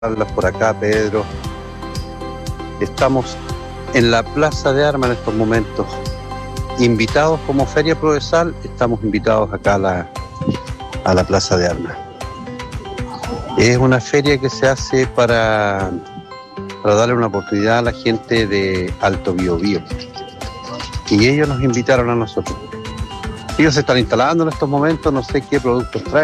saludarlas por acá, Pedro. Estamos en la Plaza de Armas en estos momentos, invitados como Feria Prodesal, estamos invitados acá a la Plaza de Armas. Es una feria que se hace para darle una oportunidad a la gente de Alto Biobío. Y ellos nos invitaron a nosotros. Ellos se están instalando en estos momentos, no sé qué productos traen.